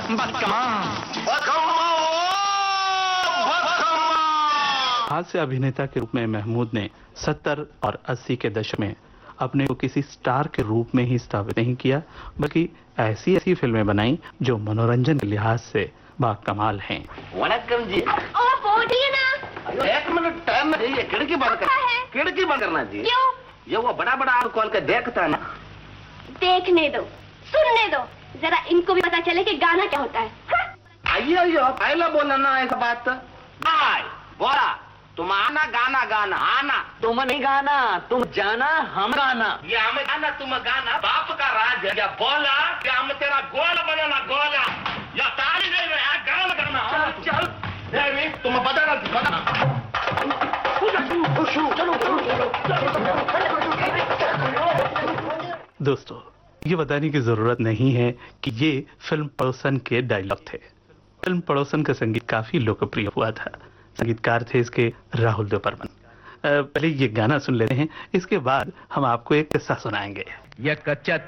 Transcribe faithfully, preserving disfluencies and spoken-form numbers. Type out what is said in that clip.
हास्य अभिनेता के रूप में महमूद ने सत्तर और अस्सी के दशक में अपने को किसी स्टार के रूप में ही स्थापित नहीं किया, बल्कि ऐसी ऐसी फिल्में बनाई जो मनोरंजन के लिहाज से बाकमाल हैं। वनक्कम जी। ओ बोलिए ना। एक मिनट टाइम दीजिए, खिड़की बंद कर, खिड़की बंद करना जी। क्यों? ये वो बड़ा बड़ा आग खोल के देखता है ना। देखने दो, सुनने दो, जरा इनको भी पता चले कि गाना क्या होता है। आइए आइए, पहले बोला ना ऐसा बात। आय बोला तुम आना गाना गाना आना। तुम नहीं गाना, तुम जाना हम गाना। ये हम गाना तुम गाना, बाप का राज है। या बोला क्या हम तेरा गोला बनाना गोला, या ताली नहीं रहा गाना गाना। चल चल देवी तुम बजाना बजाना। दोस्तों, ये बताने की जरूरत नहीं है कि ये फिल्म पड़ोसन के डायलॉग थे। फिल्म पड़ोसन का संगीत काफी लोकप्रिय हुआ था। संगीतकार थे इसके राहुल दोपरमन। पहले ये गाना सुन लेते हैं, इसके बाद हम आपको एक किस्सा सुनाएंगे। यह कच्चा